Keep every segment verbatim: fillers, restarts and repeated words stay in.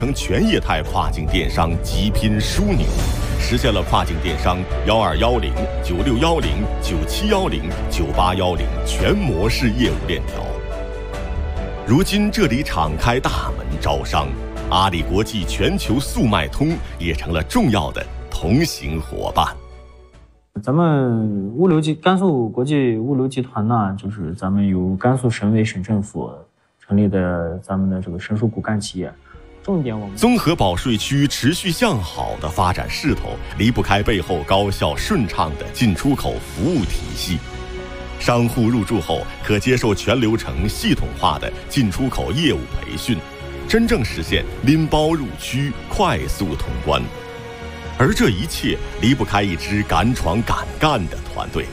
成全业态跨境电商极拼枢纽，实现了跨境电商幺二幺零、九六幺零、九七幺零、九八幺零全模式业务链条。如今这里敞开大门招商，阿里国际全球速卖通也成了重要的同行伙伴。 咱们物流集甘肃国际物流集团呢，就是咱们由甘肃省委省政府成立的咱们的这个省属骨干企业。重点我们综合保税区持续向好的发展势头，离不开背后高效顺畅的进出口服务体系。商户入驻后，可接受全流程系统化的进出口业务培训，真正实现拎包入区，快速通关。而这一切离不开一支敢闯敢干的团队。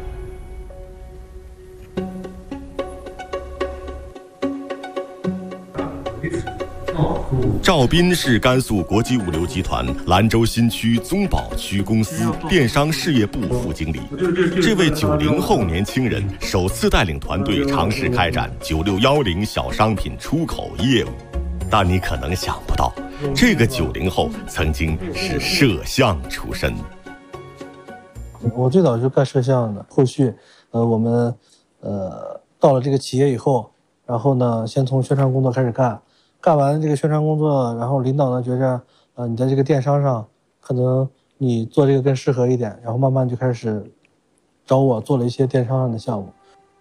赵斌是甘肃国际物流集团兰州新区宗保区公司电商事业部副经理。这位九零后年轻人首次带领团队尝试开展九六幺零小商品出口业务，但你可能想不到，这个九零后曾经是摄像出身。 我最早就干摄像的，后续，呃，我们，呃，到了这个企业以后，然后呢，先从宣传工作开始干。干完这个宣传工作，然后领导呢觉着，呃，你在这个电商上，可能你做这个更适合一点，然后慢慢就开始找我做了一些电商上的项目。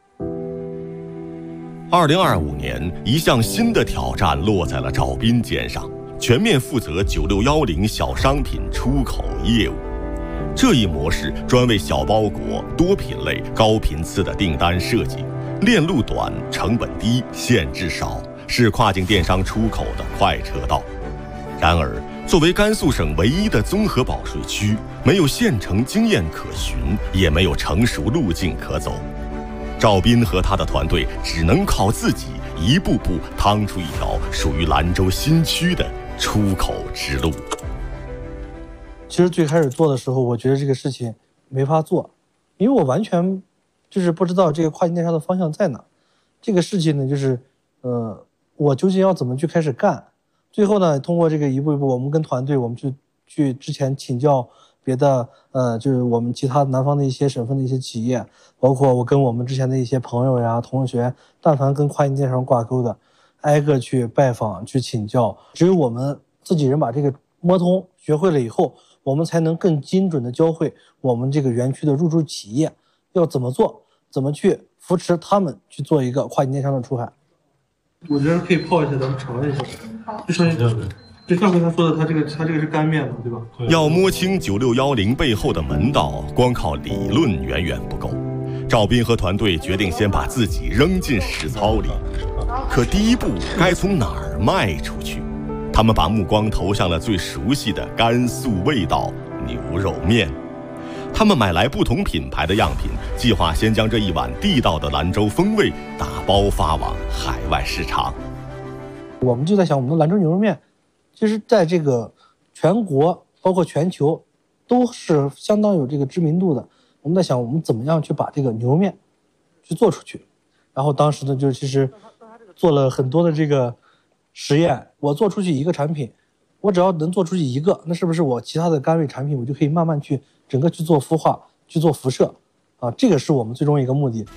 二零二五年，一项新的挑战落在了赵斌肩上，全面负责九六幺零小商品出口业务。这一模式专为小包裹、多品类、高频次的订单设计，链路短、成本低、限制少。是跨境电商出口的快车道。然而，作为甘肃省唯一的综合保税区，没有现成经验可循，也没有成熟路径可走。赵斌和他的团队只能靠自己一步步趟出一条属于兰州新区的出口之路。 其实最开始做的时候，我觉得这个事情没法做，因为我完全就是不知道这个跨境电商的方向在哪。这个事情呢，就是呃。我究竟要怎么去开始干？最后呢，通过这个一步一步，我们跟团队，我们去去之前请教别的，呃，就是我们其他南方的一些省份的一些企业，包括我跟我们之前的一些朋友呀、同学，但凡跟跨境电商挂钩的，挨个去拜访、去请教。只有我们自己人把这个摸通、学会了以后，我们才能更精准的教会我们这个园区的入驻企业要怎么做，怎么去扶持他们去做一个跨境电商的出海。我觉得可以泡一下，咱们尝一下。好，就上就上回他说的，他这个他这个是干面嘛，对吧？ 要摸清九六幺零背后的门道，光靠理论远远不够。赵斌和团队决定先把自己扔进实操里，可第一步该从哪儿迈出去？他们把目光投向了最熟悉的甘肃味道——牛肉面。他们买来不同品牌的样品，计划先将这一碗地道的兰州风味打包发往海外市场。 我们就在想，我们的兰州牛肉面其实在这个全国包括全球都是相当有这个知名度的。我们在想，我们怎么样去把这个牛肉面去做出去。然后当时呢，就其实做了很多的这个实验。我做出去一个产品，我只要能做出去一个，那是不是我其他的甘味产品我就可以慢慢去整个去做孵化、去做辐射啊？这个是我们最终一个目的。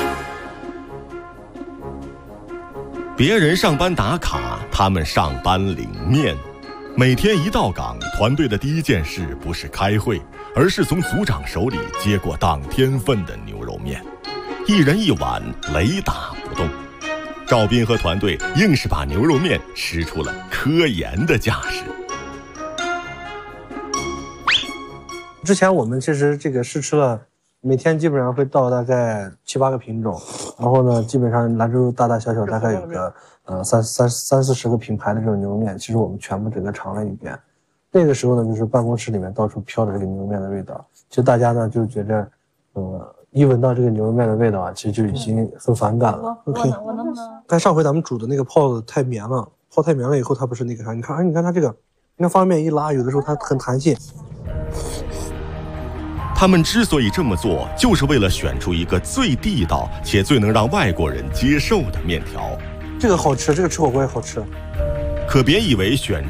别人上班打卡，他们上班领面。每天一到岗，团队的第一件事不是开会，而是从组长手里接过当天份的牛肉面，一人一碗，雷打不动。赵斌和团队硬是把牛肉面吃出了科研的架势。 之前我们其实这个试吃了，每天基本上会到大概七八个品种，然后呢，基本上兰州大大小小大概有个呃三三三四十个品牌的这种牛肉面，其实我们全部整个尝了一遍。那个时候呢，就是办公室里面到处飘着这个牛肉面的味道，其实大家呢就觉着，呃，一闻到这个牛肉面的味道啊，其实就已经很反感了。OK， 我能不能？但上回咱们煮的那个泡子太绵了，泡太绵了以后，它不是那个啥，你看，哎，你看它这个，你看方便面一拉，有的时候它很弹性。 他们之所以这么做，就是为了选出一个最地道且最能让外国人接受的面条。 这个好吃，这个吃火锅也好吃。 可别以为选